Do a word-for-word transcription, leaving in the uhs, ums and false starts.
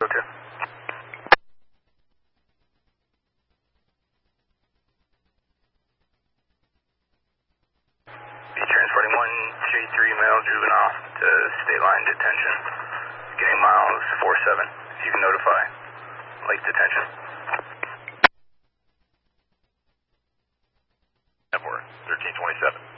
Go to. Be transporting one J three male juvenile to state line detention. Getting miles four seven. If you can notify. Lake detention. thirteen twenty-seven.